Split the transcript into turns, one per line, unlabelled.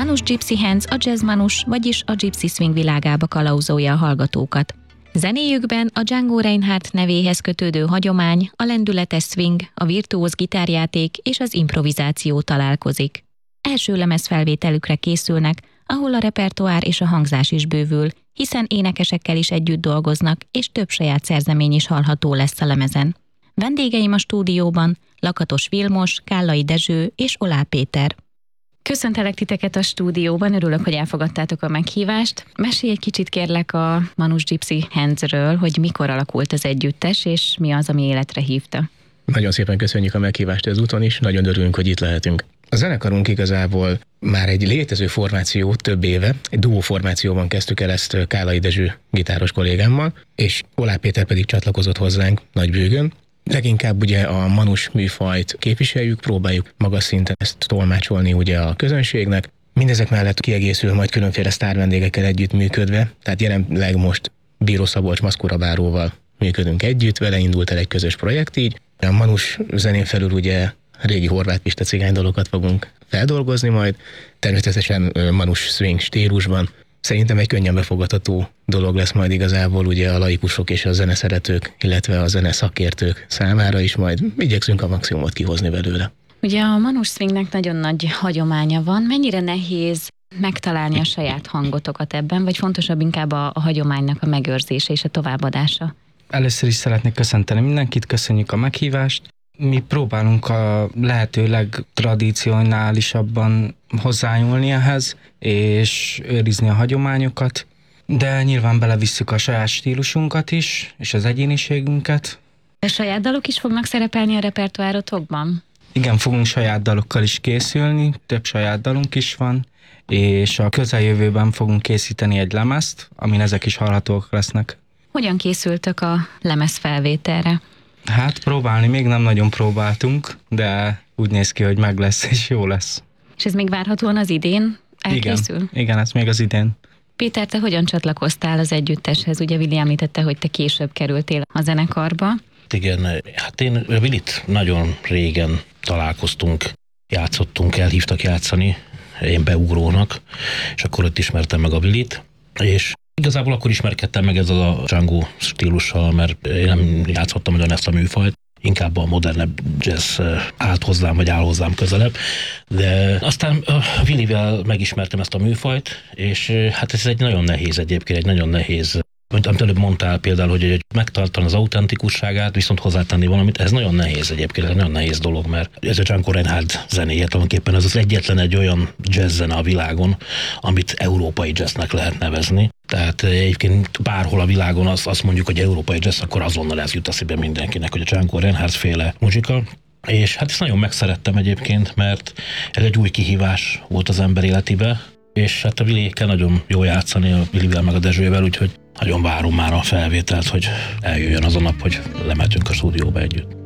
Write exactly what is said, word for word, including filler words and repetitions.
Manus Gypsy Hands a jazz manus, vagyis a gypsy swing világába kalauzolja a hallgatókat. Zenéjükben a Django Reinhardt nevéhez kötődő hagyomány, a lendületes swing, a virtuóz gitárjáték és az improvizáció találkozik. Első lemezfelvételükre készülnek, ahol a repertoár és a hangzás is bővül, hiszen énekesekkel is együtt dolgoznak, és több saját szerzemény is hallható lesz a lemezen. Vendégeim a stúdióban Lakatos Vilmos, Kállai Dezső és Oláh Péter. Köszöntelek titeket a stúdióban, örülök, hogy elfogadtátok a meghívást. Mesélj egy kicsit kérlek a Manus Gypsy Handsről, hogy mikor alakult az együttes, és mi az, ami életre hívta.
Nagyon szépen köszönjük a meghívást ezúton is, nagyon örülünk, hogy itt lehetünk. A zenekarunk igazából már egy létező formáció több éve, egy duó formációban kezdtük el ezt Kállai Dezső gitáros kollégámmal, és Oláh Péter pedig csatlakozott hozzánk nagybőgön. Leginkább ugye a manus műfajt képviseljük, próbáljuk magas szinten ezt tolmácsolni ugye a közönségnek. Mindezek mellett kiegészül majd különféle sztárvendégekkel együtt működve, tehát jelenleg most Bíró Szabolcs maszkorabáróval működünk együtt, vele indult el egy közös projekt így. A manus zenén felül ugye régi Horváth Pista cigánydalokat fogunk feldolgozni majd, természetesen manus swing stílusban. Szerintem egy könnyen befogadható dolog lesz majd igazából ugye a laikusok és a zeneszeretők, illetve a zeneszakértők számára is, majd igyekszünk a maximumot kihozni belőle.
Ugye a manus swingnek nagyon nagy hagyománya van, mennyire nehéz megtalálni a saját hangotokat ebben, vagy fontosabb inkább a, a hagyománynak a megőrzése és a továbbadása?
Először is szeretnék köszönteni mindenkit, köszönjük a meghívást. Mi próbálunk a lehető legtradicionálisabban hozzányúlni ehhez, és őrizni a hagyományokat, de nyilván belevisszük a saját stílusunkat is, és az egyéniségünket.
A saját dalok is fognak szerepelni a repertoárotokban?
Igen, fogunk saját dalokkal is készülni, több saját dalunk is van, és a közeljövőben fogunk készíteni egy lemezt, amin ezek is hallhatók lesznek. Hogyan
készültök a lemez felvételre?
Hát próbálni még nem nagyon próbáltunk, de úgy néz ki, hogy meg lesz és jó lesz.
És ez még várhatóan az idén elkészül?
Igen, igen, ez még az idén.
Péter, te hogyan csatlakoztál az együtteshez? Ugye Vili említette, hogy te később kerültél a zenekarba.
Igen, hát én Vilit nagyon régen találkoztunk, játszottunk, elhívtak játszani, én beugrónak, és akkor ott ismertem meg a Vilit, és igazából akkor ismerkedtem meg ezzel a Django stílussal, mert én nem játszottam nagyon ezt a műfajt, inkább a modernebb jazz állt hozzám, vagy áll hozzám közelebb, de aztán a Willivel megismertem ezt a műfajt, és hát ez egy nagyon nehéz egyébként, egy nagyon nehéz, amit előbb mondtál például, hogy megtartani az autentikusságát, viszont hozzátenni valamit, ez nagyon nehéz egyébként, ez nagyon nehéz dolog, mert ez a Django Reinhardt zenéje tulajdonképpen ez az egyetlen egy olyan jazz zene a világon, amit európai jazznek lehet nevezni. Tehát egyébként bárhol a világon azt, azt mondjuk, hogy európai jazz, akkor azonnal ez jut eszébe mindenkinek, hogy a Django Reinhardt féle muzsika. És hát ezt nagyon megszerettem egyébként, mert ez egy új kihívás volt az ember életébe, és hát a Vilékkel nagyon jó játszani, a Vilivel meg a Dezsővel, úgyhogy nagyon várom már a felvételt, hogy eljöjjön az a nap, hogy lemeltünk a stúdióba együtt.